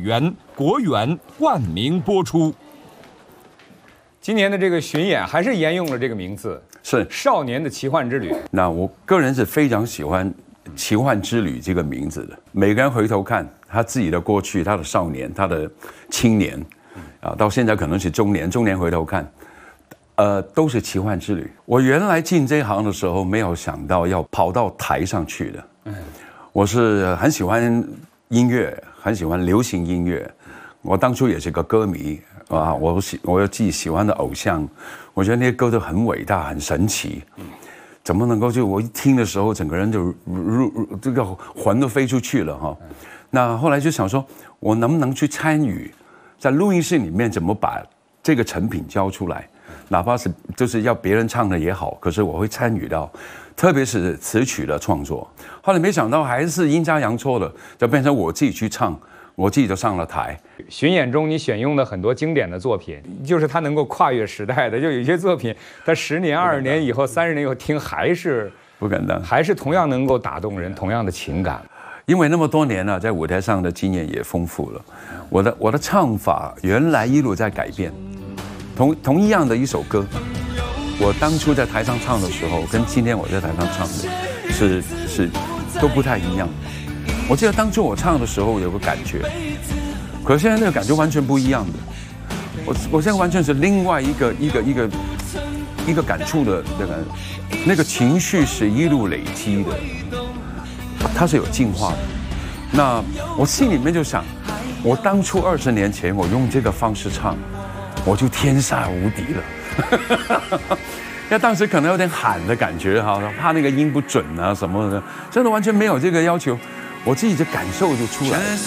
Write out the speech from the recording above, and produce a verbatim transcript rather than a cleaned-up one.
元国元冠名播出。今年的这个巡演还是沿用了这个名字， 是少年的奇幻之旅。 那我个人是非常喜欢奇幻之旅这个名字的。每个人回头看他自己的过去，他的少年，他的青年，啊，到现在可能是中年，中年回头看，呃，都是奇幻之旅。我原来进这一行的时候，没有想到要跑到台上去的。嗯，我是很喜欢音乐，很喜欢流行音乐。我当初也是个歌迷。啊，我喜我有自己喜欢的偶像，我觉得那些歌都很伟大、很神奇，怎么能够就我一听的时候，整个人就入这个魂都飞出去了哈。那后来就想说，我能不能去参与，在录音室里面怎么把这个成品交出来，哪怕是就是要别人唱的也好，可是我会参与到，特别是词曲的创作。后来没想到还是阴差阳错的，就变成我自己去唱。我自己就上了台。 巡演中你选用的很多经典的作品，就是它能够跨越时代的，就有些作品，它十年、二十年以后、三十年以后听还是不敢当， 还是同样能够打动人，同样的情感。 因为那么多年了，在舞台上的经验也丰富了，我的我的唱法原来一路在改变。同同一样的一首歌，我当初在台上唱的时候，跟今天我在台上唱的是是都不太一样。我记得当初我唱的时候有个感觉，可是现在那个感觉完全不一样的。我我现在完全是另外一个一个一个一个感触的那个那个情绪是一路累积的，它是有进化的。那我心里面就想，我当初二十年前我用这个方式唱，我就天下无敌了。那当时可能有点喊的感觉哈，怕那个音不准啊什么的，真的完全没有这个要求。我自己的感受就出来了。